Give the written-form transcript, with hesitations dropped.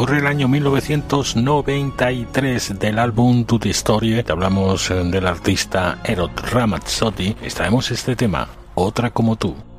Corre el año 1993 del álbum Tutti Storie. Hablamos del artista Eros Ramazzotti. Extraemos este tema, Otra como tú.